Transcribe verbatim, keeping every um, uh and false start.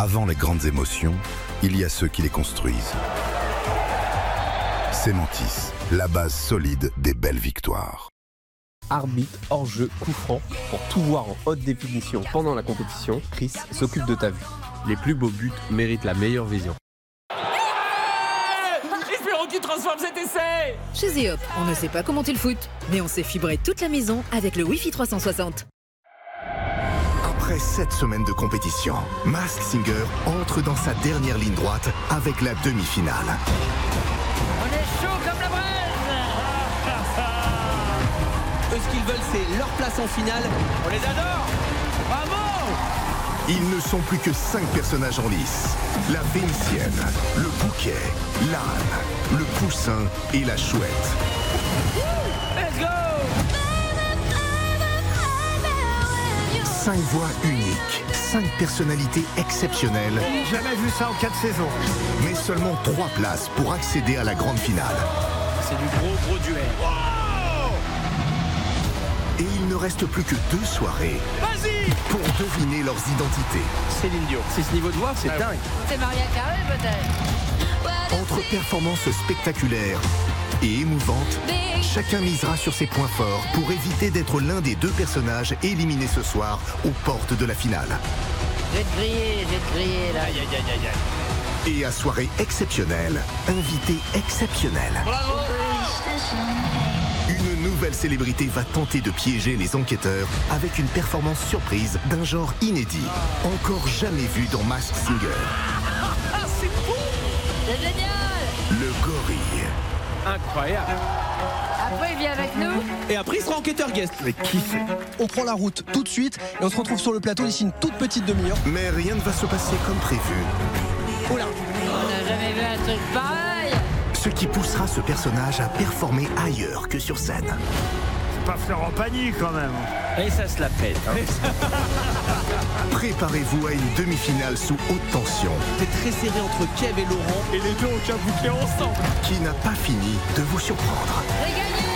Avant les grandes émotions, il y a ceux qui les construisent. Cementis, la base solide des belles victoires. Arbitre, hors-jeu, coup franc, pour tout voir en haute définition pendant la compétition, Chris s'occupe de ta vue. Les plus beaux buts méritent la meilleure vision. Espérons qu'il transforme cet essai. Chez Zeop, on ne sait pas comment tu le foot, mais on sait fibrer toute la maison avec le Wi-Fi trois cent soixante. Après sept semaines de compétition, Masked Singer entre dans sa dernière ligne droite avec la demi-finale. On est chaud comme la braise. Eux, ce qu'ils veulent, c'est leur place en finale. On les adore. Bravo. Ils ne sont plus que cinq personnages en lice. La Vénitienne, le bouquet, l'âne, le poussin et la chouette. Let's go. Cinq voix uniques, cinq personnalités exceptionnelles. Jamais vu ça en quatre saisons. Mais seulement trois places pour accéder à la grande finale. C'est du gros gros duel. Et il ne reste plus que deux soirées pour deviner leurs identités. Céline Dion. C'est ce niveau de voix, c'est Ah, dingue. C'est Maria Carré peut-être. Entre performances spectaculaires et émouvantes, chacun misera sur ses points forts pour éviter d'être l'un des deux personnages éliminés ce soir aux portes de la finale. Je vais te griller, je vais te griller là. Aïe aïe aïe aïe aïe. Et à soirée exceptionnelle, invité exceptionnel. Bravo. Une nouvelle célébrité va tenter de piéger les enquêteurs avec une performance surprise d'un genre inédit, encore jamais vu dans Masked Singer. Ah, c'est beau. C'est génial. Le gorille. Incroyable. Après il vient avec nous. Et après, il sera enquêteur guest. Mais qui c'est? On prend la route tout de suite et on se retrouve sur le plateau d'ici une toute petite demi-heure. Mais rien ne va se passer comme prévu. On n'a jamais vu un truc pareil. Ce qui poussera ce personnage à performer ailleurs que sur scène. C'est pas Florent Pagny quand même. Et ça se la pète. Préparez-vous à une demi-finale sous haute tension C'est très serré entre Kev et Laurent. Et les deux ont qu'à boucler ensemble. qui n'a pas fini de vous surprendre. J'ai gagné.